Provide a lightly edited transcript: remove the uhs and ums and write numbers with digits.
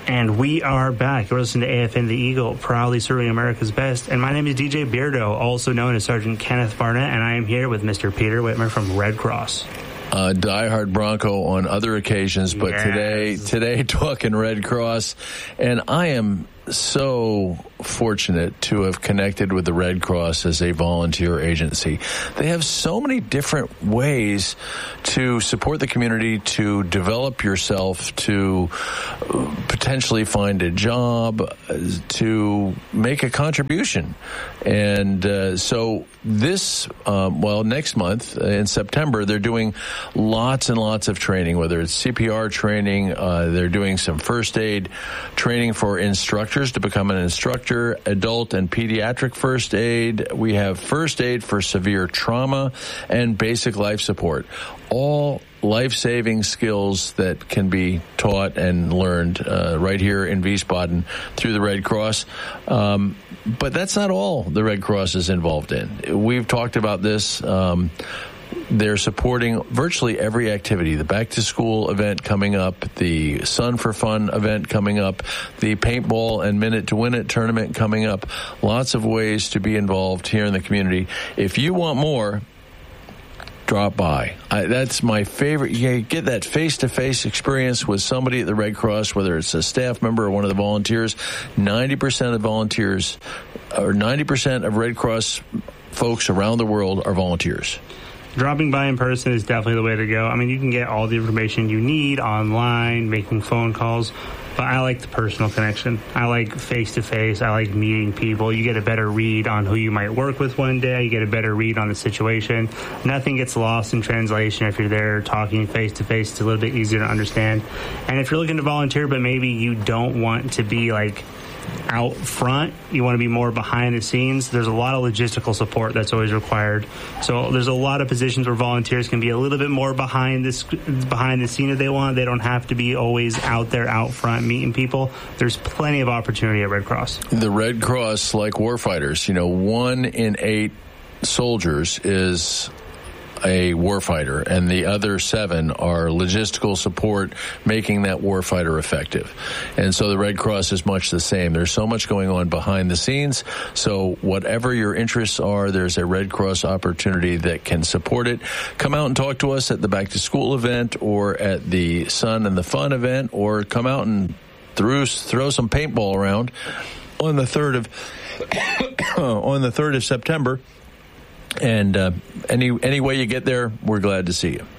And we are back. You're listening to AFN The Eagle, proudly serving America's best. And my name is DJ Beardo, also known as Sergeant Kenneth Barnett, and I am here with Mr. Peter Whitmer from Red Cross. Diehard Bronco on other occasions, but today talking Red Cross. And I am so fortunate to have connected with the Red Cross as a volunteer agency. They have so many different ways to support the community, to develop yourself, to potentially find a job, to make a contribution. And so this, next month in September, they're doing lots and lots of training, whether it's CPR training, they're doing some first aid training for instructors to become an instructor, adult and pediatric first aid. We have first aid for severe trauma and basic life support. All life-saving skills that can be taught and learned right here in Wiesbaden through the Red Cross. But that's not all the Red Cross is involved in. We've talked about this. They're supporting virtually every activity. The back-to-school event coming up, the Sun for Fun event coming up, the paintball and Minute to Win It tournament coming up. Lots of ways to be involved here in the community. If you want more, drop by. That's my favorite. You get that face-to-face experience with somebody at the Red Cross, whether it's a staff member or one of the volunteers. 90% of volunteers, or 90% of Red Cross folks around the world are volunteers. Dropping by in person is definitely the way to go. I mean, you can get all the information you need online, making phone calls, but I like the personal connection. I like face-to-face. I like meeting people. You get a better read on who you might work with one day. You get a better read on the situation. Nothing gets lost in translation if you're there talking face-to-face. It's a little bit easier to understand. And if you're looking to volunteer, but maybe you don't want to be like out front, you want to be more behind the scenes, there's a lot of logistical support that's always required. So there's a lot of positions where volunteers can be a little bit more behind the scene if they want. They don't have to be always out there out front meeting people. There's plenty of opportunity at Red Cross. The Red Cross, like warfighters, 1 in 8 soldiers is a warfighter, and the other 7 are logistical support, making that warfighter effective. And so the Red Cross is much the same. There's so much going on behind the scenes. So whatever your interests are, there's a Red Cross opportunity that can support it. Come out and talk to us at the Back to School event or at the Sun and the Fun event, or come out and throw some paintball around on the 3rd of September. And any way you get there, we're glad to see you.